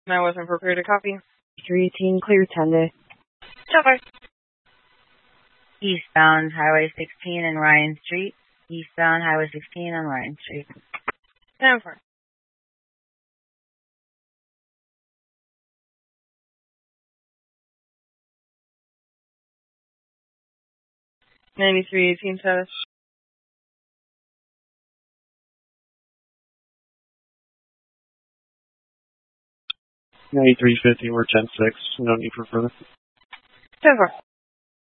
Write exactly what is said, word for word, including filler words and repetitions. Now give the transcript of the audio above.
And I wasn't prepared to copy. three eighteen, clear ten day. So far. Eastbound Highway sixteen and Ryan Street. Eastbound Highway sixteen on Ryan Street. Ten four. ninety-three eighteen status. ninety-three fifty, we're ten six. No need for further. ten four.